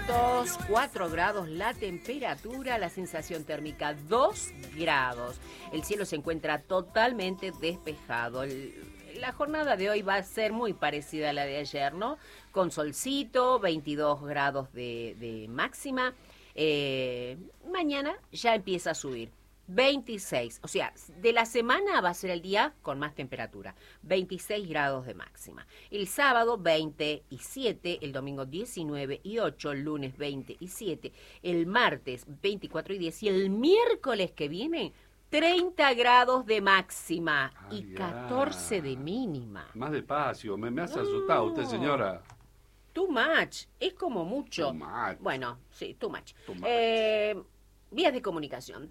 vientos, 4 grados la temperatura, la sensación térmica 2 grados. El cielo se encuentra totalmente despejado. La jornada de hoy va a ser muy parecida a la de ayer, ¿no? Con solcito, 22 grados de máxima. Mañana ya empieza a subir. 26, o sea, de la semana va a ser el día con más temperatura, 26 grados de máxima. El sábado 27, el domingo 19 y 8, el lunes 27, el martes 24 y 10 y el miércoles que viene 30 grados de máxima y 14 de mínima. Más despacio, me has asustado usted, señora. Too much, es como mucho. Too much. Bueno, sí, too much. Too much. Vías de comunicación,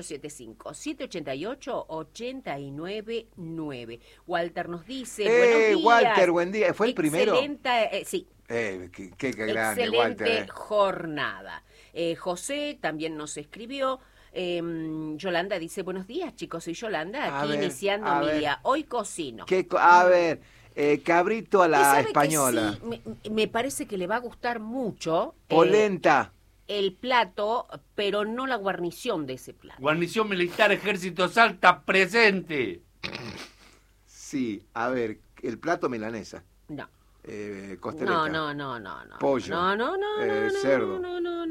3875-788-899. Walter nos dice, buenos días. Walter, buen día. ¿Fue el primero? Excelente, sí. Qué grande, excelente Walter. jornada. José también nos escribió. Yolanda dice, buenos días, chicos. Soy Yolanda, aquí iniciando mi día. Hoy cocino. A ver, cabrito a la ¿Sabe española. que sí? Me parece que le va a gustar mucho. Polenta. El plato, pero no la guarnición de ese plato. Guarnición Militar Ejército Salta presente. Sí, a ver, el plato milanesa. No. Costeleta. No. Pollo. No. Cerdo.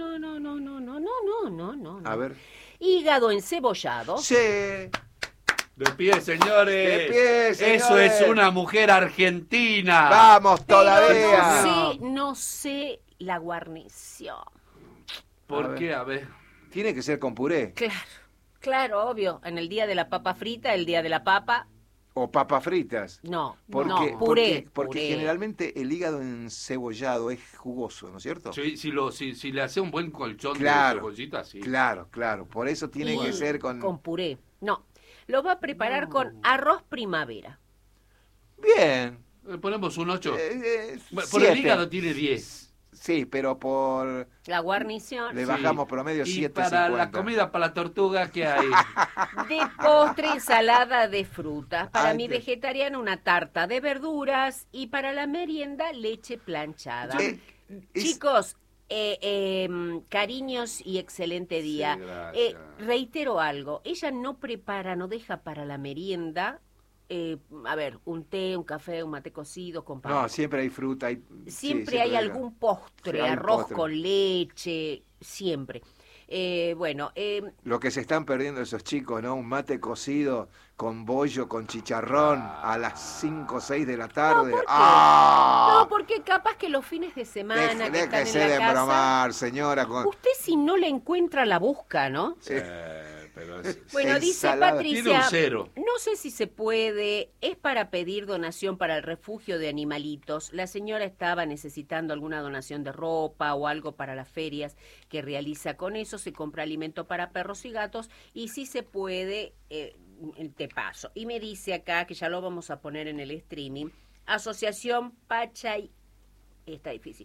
No. A ver. Hígado encebollado. Sí. De pie, señores. De pie, señores. Eso es una mujer argentina. Vamos Pero todavía. no sé la guarnición. ¿Por qué? A ver. Tiene que ser con puré. Claro, obvio. En el día de la papa frita, el día de la papa. O papas fritas. No, Porque puré. generalmente el hígado encebollado es jugoso, ¿no es cierto? Sí, si le hace un buen colchón de cebollita, sí. Claro. Por eso tiene que ser con puré. No. Lo va a preparar con arroz primavera. Bien. Le ponemos un 8. Por 7. el hígado tiene 10. Sí, pero por La guarnición. le bajamos promedio 7.50. Y para la comida, para la tortuga, ¿qué hay? De postre, ensalada de frutas. Para mi Antes. vegetariano, una tarta de verduras. Y para la merienda, leche planchada. Chicos, cariños y excelente día. Sí, gracias. Reitero algo. Ella no deja para la merienda, un té, un café, un mate cocido con pan. No, siempre hay fruta. Siempre hay algún postre, Sí, hay arroz postre. con leche, siempre. Lo que se están perdiendo esos chicos, ¿no? Un mate cocido con bollo, con chicharrón a las 5 o 6 de la tarde. ¿por qué? ¡Ah! No, porque capaz que los fines de semana que están Déjese en la de casa, bromar, señora. usted si no la encuentra la busca, ¿no? Pero Bueno, dice ensalada. Patricia, Tiene un 0. no sé si se puede, es para pedir donación para el refugio de animalitos. La señora estaba necesitando alguna donación de ropa o algo para las ferias que realiza con eso, se compra alimento para perros y gatos y si se puede, te paso. Y me dice acá, que ya lo vamos a poner en el streaming, Asociación Pachay, está difícil,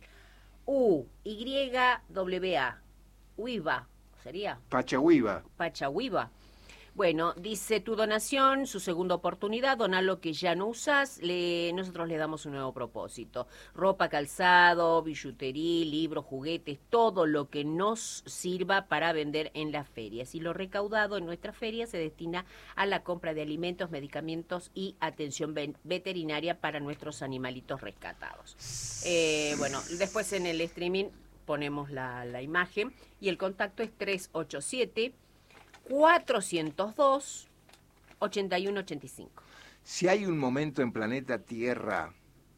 UYWA, UIVA, ¿sería? Pachahuiva. Pachahuiva. Bueno, dice tu donación, su segunda oportunidad, donar lo que ya no usás, nosotros le damos un nuevo propósito. Ropa, calzado, billutería, libros, juguetes, todo lo que nos sirva para vender en las ferias. Y lo recaudado en nuestra feria se destina a la compra de alimentos, medicamentos y atención veterinaria para nuestros animalitos rescatados. Bueno, después en el streaming ponemos la imagen y el contacto es 387-402-8185. Si hay un momento en planeta Tierra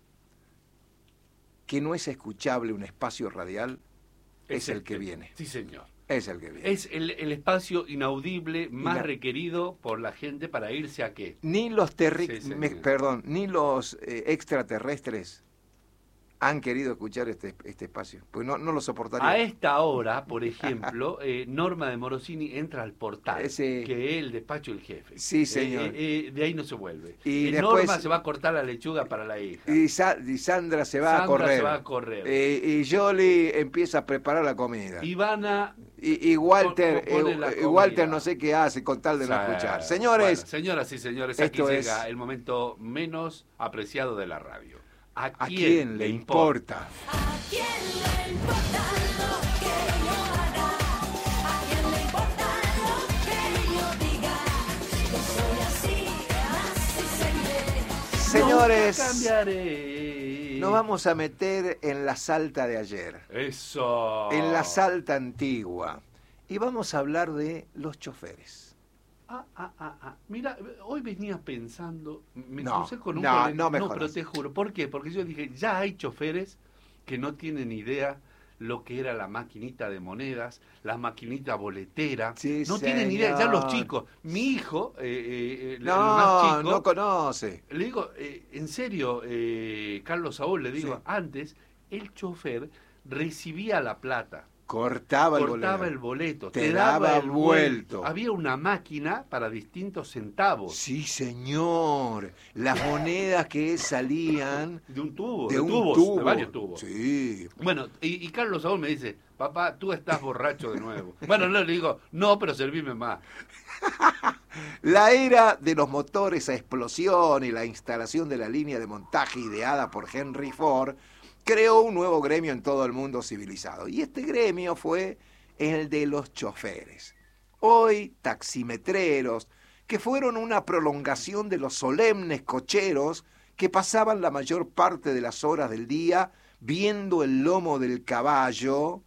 que no es escuchable un espacio radial, es el que viene. Sí, señor. Es el que viene. Es el espacio inaudible más requerido por la gente para irse a qué. Ni los ni los extraterrestres han querido escuchar este espacio, pues no lo soportaría. A esta hora, por ejemplo, Norma de Morosini entra al portal, que es el despacho del jefe. Sí, señor. De ahí no se vuelve. Y Norma se va a cortar la lechuga para la hija. Y Sandra se va a correr. Se va a correr. Y Yoli empieza a preparar la comida. Ivana... Y Walter no sé qué hace con tal de no escuchar. Señores. Bueno, señoras y señores, aquí llega el momento menos apreciado de la radio. ¿A quién le importa? ¿A quién le importa? señores, cambiaré. nos vamos a meter en la Salta de ayer. Eso. En la Salta antigua. Y vamos a hablar de los choferes. Mira, hoy venía pensando, me No, crucé con un no, colega, no me pero jodas. te juro, ¿por qué? Porque yo dije, ya hay choferes que no tienen idea lo que era la maquinita de monedas, la maquinita boletera, Sí, no tienen idea, ya los chicos, mi hijo, el más chico, No conoce. le digo, en serio, Carlos Saúl, le digo, Sí. antes el chofer recibía la plata. Cortaba El boleto, te daba el vuelto. Había una máquina para distintos centavos. Sí, señor. Las monedas que salían De un tubo, de un tubos, tubo. de varios tubos. Sí. Bueno, y Carlos Saúl me dice, papá, tú estás borracho de nuevo. Bueno, no, le digo, no, pero servime más. La era de los motores a explosión y la instalación de la línea de montaje ideada por Henry Ford creó un nuevo gremio en todo el mundo civilizado. Y este gremio fue el de los choferes. Hoy, taximetreros, que fueron una prolongación de los solemnes cocheros que pasaban la mayor parte de las horas del día viendo el lomo del caballo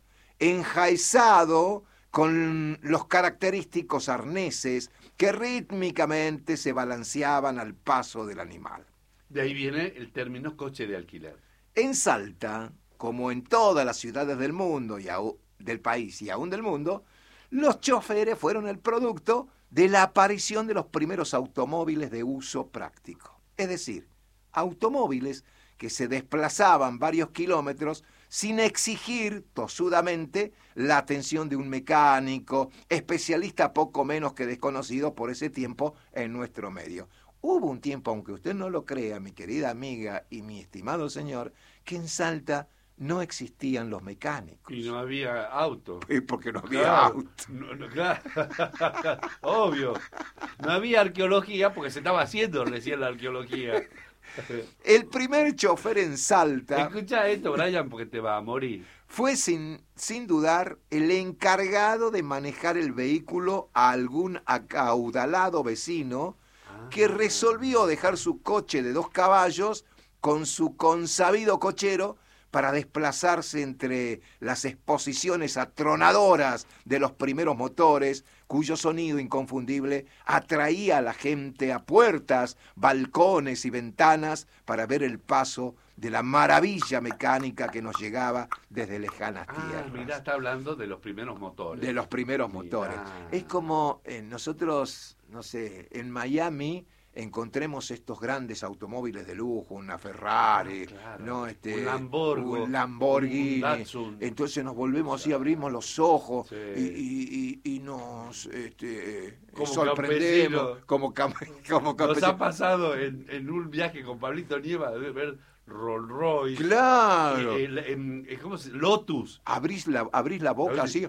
enjaezado con los característicos arneses que rítmicamente se balanceaban al paso del animal. De ahí viene el término coche de alquiler. En Salta, como en todas las ciudades del mundo del país y aún del mundo, los choferes fueron el producto de la aparición de los primeros automóviles de uso práctico. Es decir, automóviles que se desplazaban varios kilómetros sin exigir tosudamente la atención de un mecánico, especialista poco menos que desconocido por ese tiempo en nuestro medio. Hubo un tiempo, aunque usted no lo crea, mi querida amiga y mi estimado señor, que en Salta no existían los mecánicos. Y no había auto. Porque no había Claro, auto. claro. Obvio. No había arqueología porque se estaba haciendo recién la arqueología. El primer chofer en Salta Escucha esto, Brian, porque te va a morir. fue sin dudar el encargado de manejar el vehículo a algún acaudalado vecino que resolvió dejar su coche de 2 caballos con su consabido cochero para desplazarse entre las exposiciones atronadoras de los primeros motores, cuyo sonido inconfundible atraía a la gente a puertas, balcones y ventanas para ver el paso de la maravilla mecánica que nos llegaba desde lejanas tierras. Mirá, está hablando de los primeros motores. De los primeros motores. Es como nosotros, no sé, en Miami encontremos estos grandes automóviles de lujo, una Ferrari, claro. ¿no? Un Lamborghini. un Datsun. Entonces nos volvemos así, abrimos los ojos Sí. y nos Como sorprendemos. Nos ha pasado en un viaje con Pablito Nieva de ver Rolls Royce. Claro. ¿Cómo se llama? Lotus. Abrís la boca así.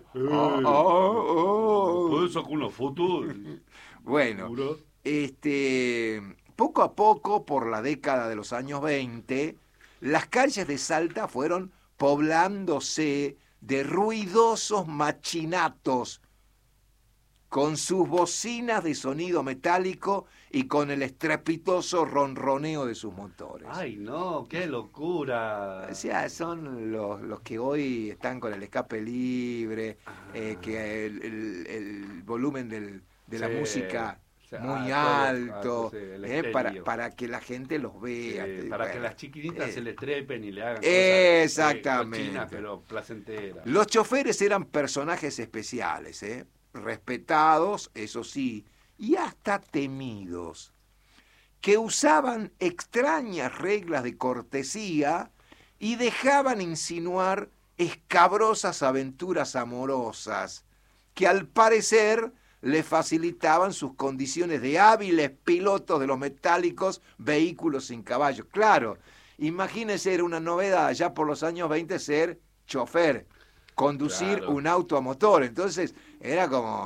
Puedo sacar una foto. Bueno. ¿Seguro? Poco a poco, por la década de los años 20, las calles de Salta fueron poblándose de ruidosos machinatos con sus bocinas de sonido metálico y con el estrepitoso ronroneo de sus motores. ¡Ay, no! ¡Qué locura! O sea, son los que hoy están con el escape libre, que el volumen de la música muy alto, para que la gente los vea. Para que las chiquinitas se les trepen y le hagan exactamente. cosas cochinas, pero placenteras. Los choferes eran personajes especiales, respetados, eso sí, y hasta temidos, que usaban extrañas reglas de cortesía y dejaban insinuar escabrosas aventuras amorosas, que al parecer le facilitaban sus condiciones de hábiles pilotos de los metálicos vehículos sin caballos. Claro, imagínese, era una novedad ya por los años 20 ser chofer, conducir un auto a motor. Entonces era como...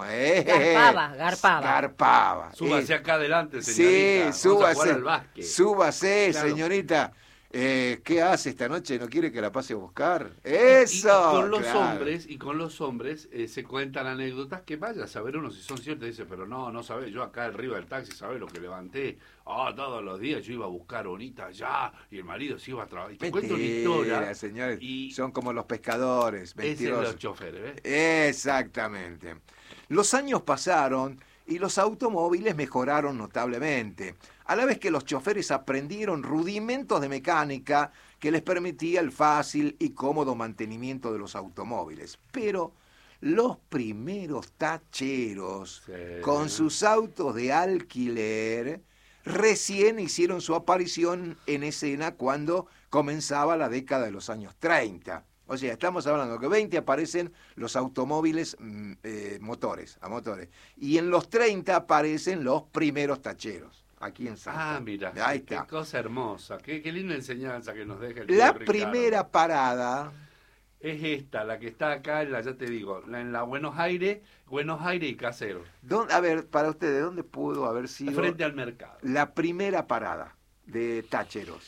Garpaba. Súbase acá adelante, señorita. Sí, Vamos a jugar al básquet. Súbase, Claro. señorita. ¿Qué hace esta noche? ¿No quiere que la pase a buscar? Y ¡Eso! con los hombres se cuentan anécdotas que vaya a saber uno si son ciertas. Dice, pero no sabes, yo acá arriba del taxi, ¿sabes lo que levanté? Todos los días yo iba a buscar bonita allá y el marido se iba a trabajar. Y te cuento una historia. Señores, y son como los pescadores, ese es mentirosos. los choferes, ¿ves? Exactamente. Los años pasaron y los automóviles mejoraron notablemente, a la vez que los choferes aprendieron rudimentos de mecánica que les permitía el fácil y cómodo mantenimiento de los automóviles. Pero los primeros tacheros, Sí. con sus autos de alquiler, recién hicieron su aparición en escena cuando comenzaba la década de los años 30. O sea, estamos hablando que 20 aparecen los automóviles a motores. Y en los 30 aparecen los primeros tacheros, aquí en Santa. Mira, Ahí qué está. cosa hermosa, qué linda enseñanza que nos deja el La tío Ricardo. primera parada, Es esta, la que está acá, ya te digo, en la Buenos Aires y Caseros, a ver, para ustedes, ¿dónde pudo haber sido frente al mercado. la primera parada de tacheros?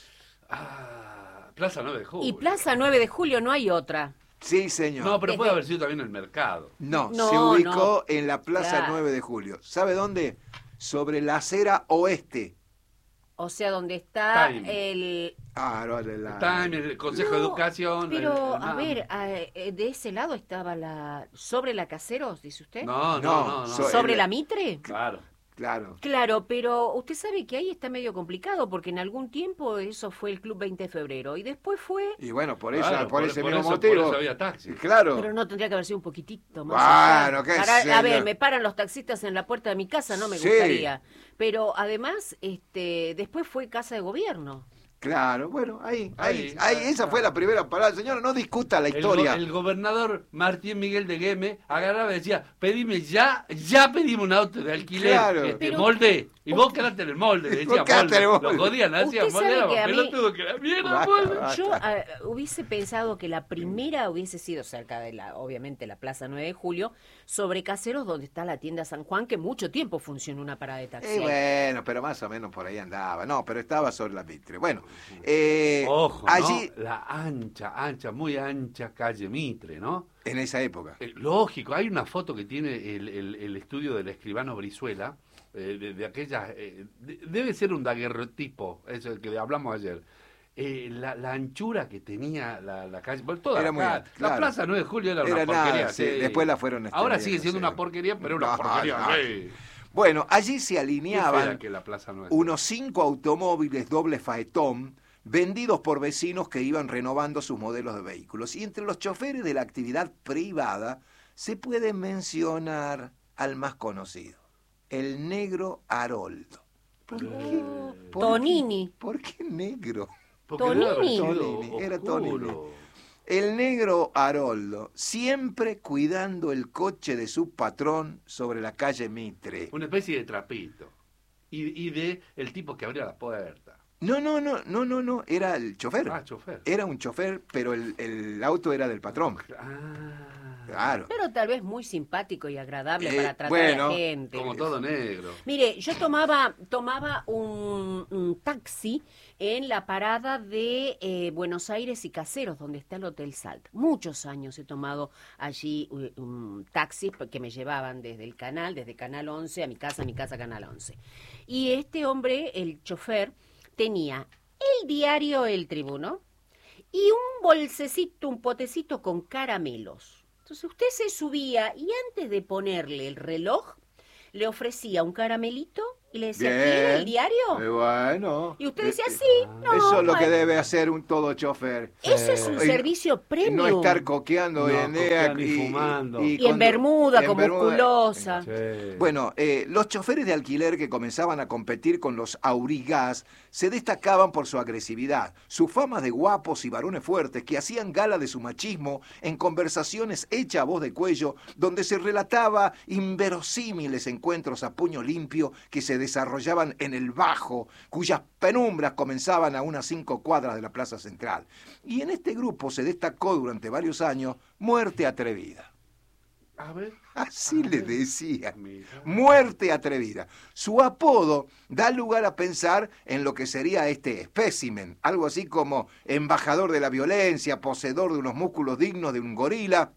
Plaza 9 de Julio. Y Plaza 9 de Julio no hay otra. Sí, señor. No, pero puede Desde- haber sido también el mercado. No, No, se ubicó no. en la Plaza Claro. 9 de Julio. ¿Sabe dónde? Sobre la acera oeste. O sea, donde está Time. el... Está en el Consejo de No, Educación. Pero, el a NAM. ver, de ese lado estaba sobre la Caseros, dice usted. No. ¿Sobre la Mitre? Claro. Claro. Claro, pero usted sabe que ahí está medio complicado, porque en algún tiempo eso fue el Club 20 de Febrero, y después fue... Y bueno, por Claro, ese mismo eso, motivo. por eso había taxi. Claro. Pero no tendría que haber sido un poquitito más. Bueno, allá. qué sé A yo. ver, me paran los taxistas en la puerta de mi casa, no me Sí. gustaría. Pero además, después fue casa de gobierno. Claro, bueno, ahí, Ahí, esa fue la primera parada. Señora, no discuta la historia. El gobernador Martín Miguel de Güemes agarraba y decía, pedime ya pedimos un auto de alquiler, Claro. Pero- molde, y vos quedaste en el molde, le decía Vos quedaste en el molde. molde. Lo jodían, hacían Usted molde, sabe era que a mí- pelotudo que la mierda, Basta, molde. basta. Yo hubiese pensado que la primera hubiese sido cerca de obviamente, la Plaza 9 de Julio, sobre Caseros, donde está la tienda San Juan, que mucho tiempo funcionó una parada de taxi. ahí. Bueno, pero más o menos por ahí andaba. No, pero estaba sobre la Mitre. Bueno, Ojo, allí, ¿no? La muy ancha calle Mitre, ¿no? en esa época. Lógico, hay una foto que tiene el estudio del escribano Brizuela, de aquella, debe ser un daguerrotipo, eso del que hablamos ayer. La anchura que tenía la calle, bueno, toda Era la, muy alta, la claro. Plaza 9 de Julio era una Era porquería. nada, sí, después la fueron Ahora extendiendo, sigue siendo sí. una porquería, pero una No, porquería. no. ¡Ey! Bueno, allí se Qué alineaban fea que la Plaza 9. unos 5 automóviles doble faetón vendidos por vecinos que iban renovando sus modelos de vehículos. Y entre los choferes de la actividad privada se puede mencionar al más conocido, el negro Haroldo. ¿Por qué? ¿Por Tonini. qué? ¿Por qué negro? Porque debe haber Tonini. sido Tonini, era oscuro. El negro Haroldo, siempre cuidando el coche de su patrón sobre la calle Mitre. Una especie de trapito. Y de el tipo que abría la puerta. No, era el chofer. Chofer. Era un chofer, pero el auto era del patrón. Claro. Pero tal vez muy simpático y agradable para tratar bueno, a la gente. Como todo negro. Mire, yo tomaba un taxi en la parada de Buenos Aires y Caseros, donde está el Hotel Salt. Muchos años he tomado allí un taxi que me llevaban desde Canal 11 a mi casa Canal 11. Y este hombre, el chofer, tenía el diario El Tribuno y un bolsecito, un potecito con caramelos. Entonces usted se subía y antes de ponerle el reloj, le ofrecía un caramelito y le decía, ¿quiere el diario? Bueno. Y usted decía, sí, no. Eso es lo que bueno. debe hacer un todo chofer. Eso es un Y- servicio Y premium. no estar coqueando hoy No, en día. coqueando y fumando. Y en cuando- bermuda, en con bermuda. musculosa. Sí. Bueno, los choferes de alquiler que comenzaban a competir con los aurigas se destacaban por su agresividad, su fama de guapos y varones fuertes que hacían gala de su machismo en conversaciones hechas a voz de cuello, donde se relataba inverosímiles encuentros a puño limpio que se desarrollaban en el Bajo, cuyas penumbras comenzaban a unas 5 cuadras de la Plaza Central. Y en este grupo se destacó durante varios años Muerte Atrevida. A ver. Así le decían. Mira. Muerte atrevida. Su apodo da lugar a pensar en lo que sería este espécimen, algo así como embajador de la violencia, poseedor de unos músculos dignos de un gorila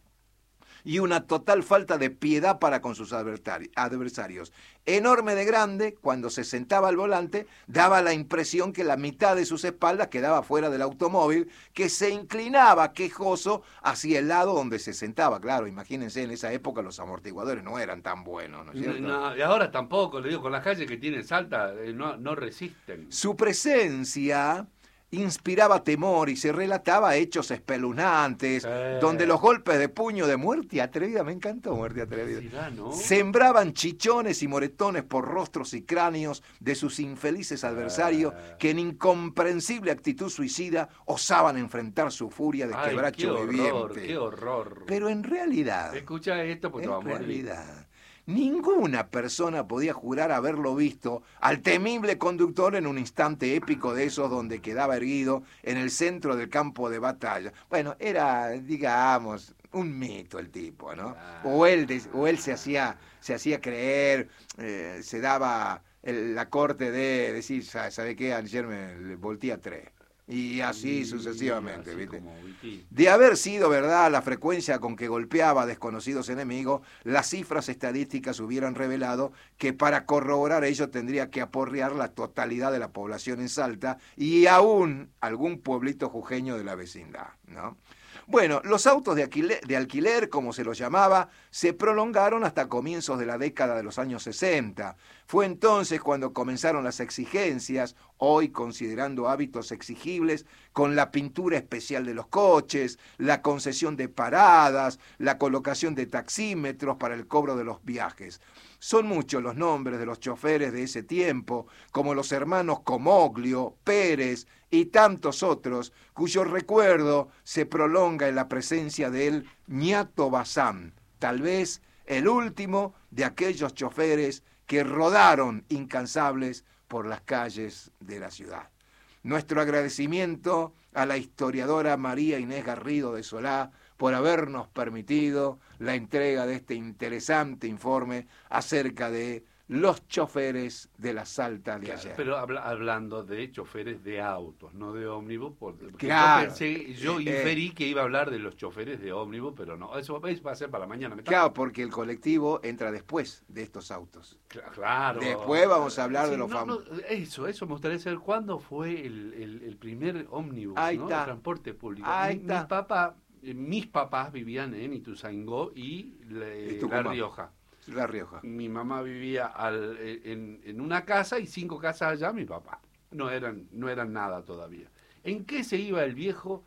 y una total falta de piedad para con sus adversarios. Enorme de grande, cuando se sentaba al volante, daba la impresión que la mitad de sus espaldas quedaba fuera del automóvil, que se inclinaba quejoso hacia el lado donde se sentaba. Claro, imagínense, en esa época los amortiguadores no eran tan buenos, ¿no es cierto? No, y ahora tampoco, le digo, con las calles que tienen Salta, no resisten. Su presencia inspiraba temor y se relataba hechos espeluznantes, donde los golpes de puño de Muerte Atrevida, me encantó Muerte Atrevida, Será, ¿no? sembraban chichones y moretones por rostros y cráneos de sus infelices adversarios que en incomprensible actitud suicida osaban enfrentar su furia de Ay, quebracho viviente. ¡Qué horror! Pero en realidad, Escucha esto porque te va a morir. ninguna persona podía jurar haberlo visto al temible conductor en un instante épico de esos donde quedaba erguido en el centro del campo de batalla. Bueno, era, digamos, un mito el tipo, ¿no? O él se hacía creer, se daba la corte de decir, ¿sabe qué? Ayer me volteé a 3. Y así sucesivamente, así ¿viste? como Viti. De haber sido verdad la frecuencia con que golpeaba a desconocidos enemigos, las cifras estadísticas hubieran revelado que para corroborar ello tendría que aporrear la totalidad de la población en Salta y aún algún pueblito jujeño de la vecindad, ¿no? Bueno, los autos de alquiler, como se los llamaba, se prolongaron hasta comienzos de la década de los años 60. Fue entonces cuando comenzaron las exigencias, hoy considerando hábitos exigibles, con la pintura especial de los coches, la concesión de paradas, la colocación de taxímetros para el cobro de los viajes. Son muchos los nombres de los choferes de ese tiempo, como los hermanos Comoglio, Pérez y tantos otros, cuyo recuerdo se prolonga en la presencia del ñato Bazán, tal vez el último de aquellos choferes que rodaron incansables por las calles de la ciudad. Nuestro agradecimiento a la historiadora María Inés Garrido de Solá por habernos permitido la entrega de este interesante informe acerca de los choferes de la Salta de ayer. Pero hablando de choferes de autos, no de ómnibus, porque Claro. yo inferí que iba a hablar de los choferes de ómnibus, pero no, eso va a ser para mañana. Claro, porque el colectivo entra después de estos autos. Claro. Después vamos a hablar Sí, de los famosos. Eso me gustaría saber cuándo fue el primer ómnibus, Ahí ¿no? está. El transporte público. Ahí está. Mis papás vivían en Ituzaingó y La Tucumán. Rioja. La Rioja. Mi mamá vivía en una casa y 5 casas allá, mi papá. No eran nada todavía. ¿En qué se iba el viejo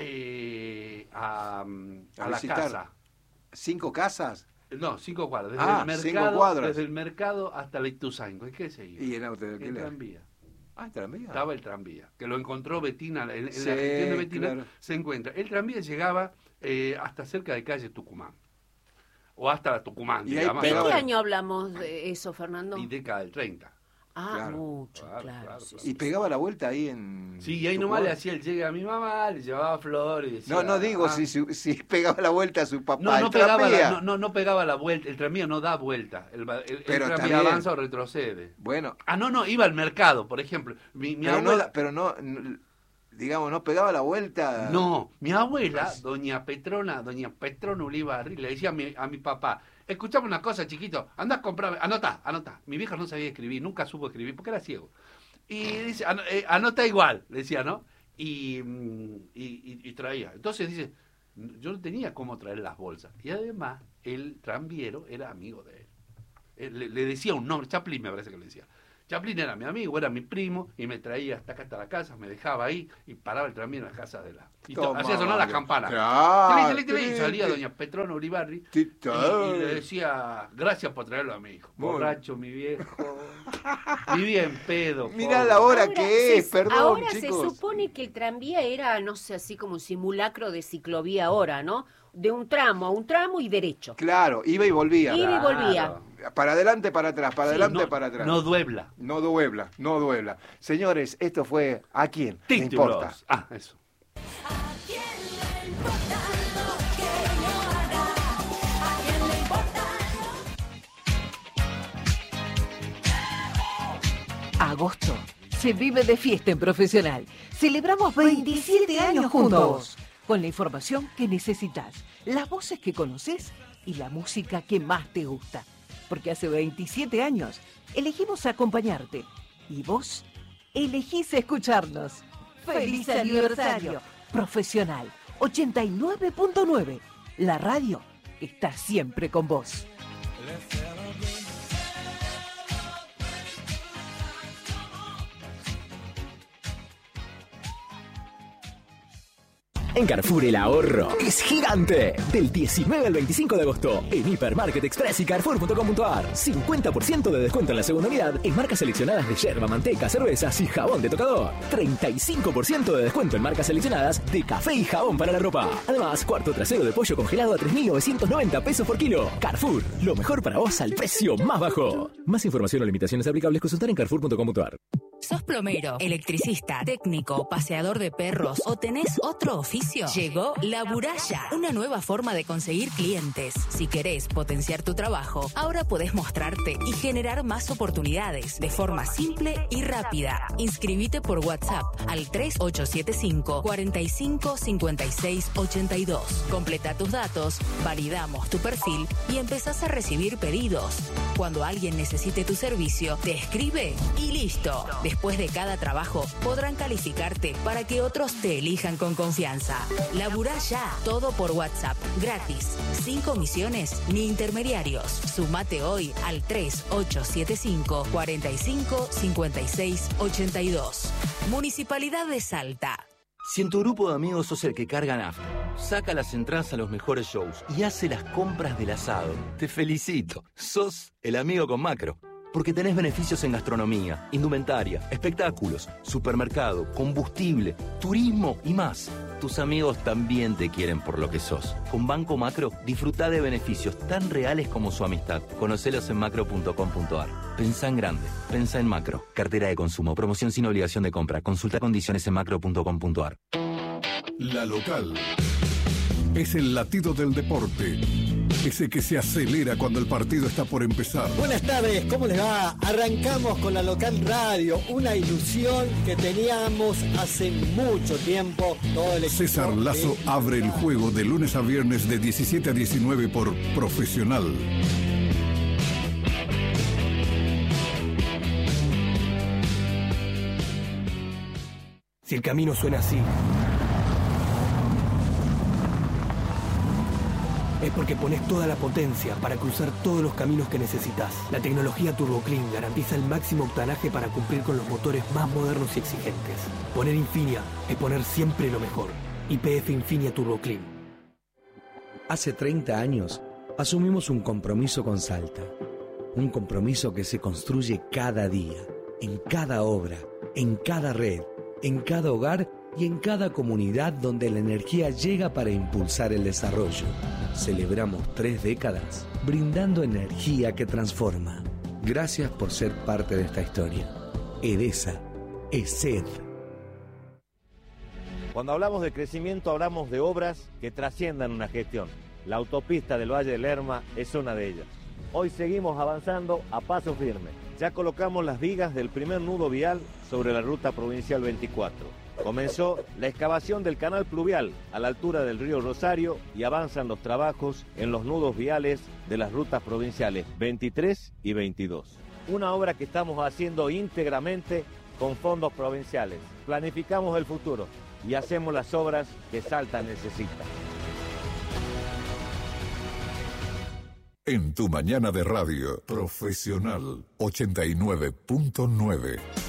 a la visitar. casa? 5 casas 5 cuadras. Ah, 5 cuadras. Desde el mercado hasta la Ituzaingó. ¿En qué se iba? y en auto de En alquiler. tranvía. Ah, tranvía. Estaba el tranvía, que lo encontró Betina, en Sí, la gestión de Betina claro. se encuentra. El tranvía llegaba hasta cerca de calle Tucumán. O hasta la Tucumán, Y ahí digamos. ¿De pegaba- qué año hablamos de eso, Fernando? Y década del 30. Ah, Claro. mucho, Claro, claro. claro, sí, claro. sí, Y pegaba la vuelta ahí en. Sí, y ahí Tucumán. nomás le hacía el llegue a mi mamá, le llevaba flores y decía... No digo ah, si pegaba la vuelta a su papá. No, el pegaba tranvía. no pegaba la vuelta, el tranvía no da vuelta, el Pero tranvía también- avanza o retrocede. Bueno, Iba al mercado, por ejemplo. Mi abuela... digamos, no pegaba la vuelta. No, mi abuela, doña Petrona Ulibarri, le decía a mi papá, escuchame una cosa, chiquito, anda a comprarme, anota. Mi vieja no sabía escribir, nunca supo escribir, porque era ciego. Y dice, anota igual, le decía, ¿no? Y traía. Entonces dice, yo no tenía cómo traer las bolsas. Y además, el tranviero era amigo de él. Le decía un nombre, Chaplin me parece que le decía. Chaplin era mi amigo, era mi primo, y me traía hasta acá, hasta la casa, me dejaba ahí, y paraba el tranvía en la casa de la... Y Toma, hacía sonar las campanas. Claro. Y salía doña Petrona Ulibarri, y le decía, gracias por traerlo a mi hijo. Bueno. Borracho, mi viejo. Vivía en pedo. Mirá pobre. la hora que es, perdón, ahora chicos. se supone que el tranvía era, no sé, así como un simulacro de ciclovía ahora, ¿no? De un tramo a un tramo y derecho. Claro, iba y volvía. Iba y volvía. Para adelante, para atrás, para Sí, adelante, no- para atrás. No duebla. No duebla. Señores, esto fue ¿A quién le importa? Títulos. Ah, eso. ¿A quién le importa lo que yo haga? ¿A quién le Agosto se vive de fiesta en Profesional. Celebramos 27 años juntos, con la información que necesitas, las voces que conoces y la música que más te gusta. Porque hace 27 años elegimos acompañarte y vos elegís escucharnos. ¡Feliz aniversario! Profesional 89.9. La radio está siempre con vos. En Carrefour el ahorro es gigante. Del 19 al 25 de agosto en Hipermarket Express y Carrefour.com.ar. 50% de descuento en la segunda unidad en marcas seleccionadas de yerba, manteca, cervezas y jabón de tocador. 35% de descuento en marcas seleccionadas de café y jabón para la ropa. Además, cuarto trasero de pollo congelado a 3.990 pesos por kilo. Carrefour, lo mejor para vos al precio más bajo. Más información o limitaciones aplicables consultar en Carrefour.com.ar. ¿Sos plomero, electricista, técnico, paseador de perros o tenés otro oficio? Llegó Laburaya, una nueva forma de conseguir clientes. Si querés potenciar tu trabajo, ahora podés mostrarte y generar más oportunidades de forma simple y rápida. Inscribite por WhatsApp al 3875 45 56 82. Completa tus datos, validamos tu perfil y empezás a recibir pedidos. Cuando alguien necesite tu servicio, te escribe y listo. Después de cada trabajo, podrán calificarte para que otros te elijan con confianza. Laburá ya, todo por WhatsApp, gratis, sin comisiones ni intermediarios. Sumate hoy al 3875 45 56 82. Municipalidad de Salta. Si en tu grupo de amigos sos el que carga nafta, saca las entradas a los mejores shows y hace las compras del asado, te felicito. Sos el amigo con Macro. Porque tenés beneficios en gastronomía, indumentaria, espectáculos, supermercado, combustible, turismo y más. Tus amigos también te quieren por lo que sos. Con Banco Macro, disfrutá de beneficios tan reales como su amistad. Conocelos en macro.com.ar. Pensá en grande. Pensá en Macro. Cartera de consumo. Promoción sin obligación de compra. Consulta condiciones en macro.com.ar. La local es el latido del deporte. Ese que se acelera cuando el partido está por empezar. Buenas tardes, ¿cómo les va? Arrancamos con la local radio, una ilusión que teníamos hace mucho tiempo. Todo el César Lazo abre el juego de lunes a viernes de 17 a 19 por Profesional. Si el camino suena así, es porque pones toda la potencia para cruzar todos los caminos que necesitas. La tecnología Turbo Clean garantiza el máximo octanaje para cumplir con los motores más modernos y exigentes. Poner Infinia es poner siempre lo mejor. YPF Infinia Turbo Clean. Hace 30 años asumimos un compromiso con Salta. Un compromiso que se construye cada día, en cada obra, en cada red, en cada hogar y en cada comunidad donde la energía llega para impulsar el desarrollo. Celebramos 3 décadas brindando energía que transforma. Gracias por ser parte de esta historia. Edesa, ESED. Cuando hablamos de crecimiento hablamos de obras que trasciendan una gestión. La autopista del Valle del Lerma es una de ellas. Hoy seguimos avanzando a paso firme. Ya colocamos las vigas del primer nudo vial sobre la ruta provincial 24. Comenzó la excavación del canal pluvial a la altura del río Rosario y avanzan los trabajos en los nudos viales de las rutas provinciales 23 y 22. Una obra que estamos haciendo íntegramente con fondos provinciales. Planificamos el futuro y hacemos las obras que Salta necesita. En tu mañana de radio, Profesional 89.9.